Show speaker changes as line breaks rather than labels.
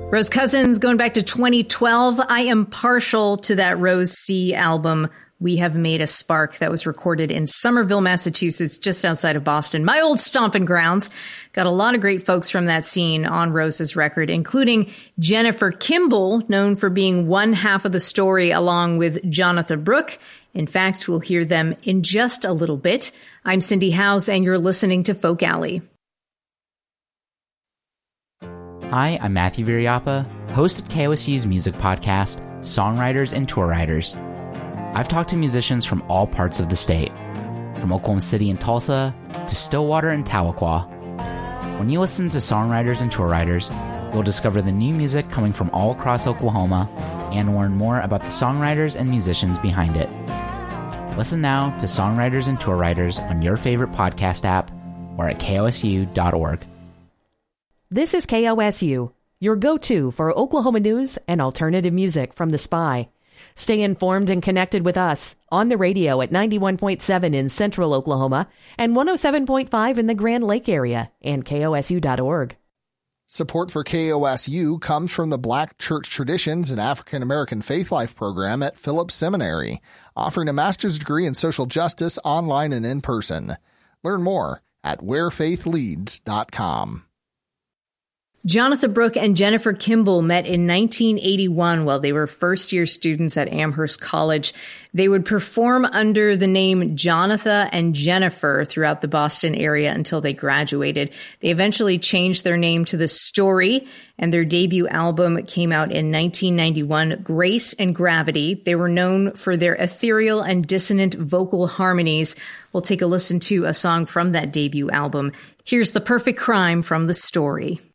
Rose Cousins, going back to 2012, I am partial to that Rose C album, We Have Made a Spark, that was recorded in Somerville, Massachusetts, just outside of Boston. My old stomping grounds. Got a lot of great folks from that scene on Rose's record, including Jennifer Kimball, known for being one half of the story along with Jonathan Brooke. In fact, we'll hear them in just a little bit. I'm Cindy Howes, and you're listening to Folk Alley.
Hi, I'm Matthew Viriapa, host of KOSU's music podcast, Songwriters and Tour Writers. I've talked to musicians from all parts of the state, from Oklahoma City and Tulsa to Stillwater and Tahlequah. When you listen to Songwriters and Tour Writers, you'll discover the new music coming from all across Oklahoma and learn more about the songwriters and musicians behind it. Listen now to Songwriters and Tour Writers on your favorite podcast app or at kosu.org.
This is KOSU, your go-to for Oklahoma news and alternative music from The Spy. Stay informed and connected with us on the radio at 91.7 in central Oklahoma and 107.5 in the Grand Lake area and kosu.org.
Support for KOSU comes from the Black Church Traditions and African American Faith Life program at Phillips Seminary, offering a master's degree in social justice online and in person. Learn more at wherefaithleads.com.
Jonathan Brooke and Jennifer Kimball met in 1981 while they were first-year students at Amherst College. They would perform under the name Jonathan and Jennifer throughout the Boston area until they graduated. They eventually changed their name to The Story, and their debut album came out in 1991, Grace and Gravity. They were known for their ethereal and dissonant vocal harmonies. We'll take a listen to a song from that debut album. Here's The Perfect Crime from The Story.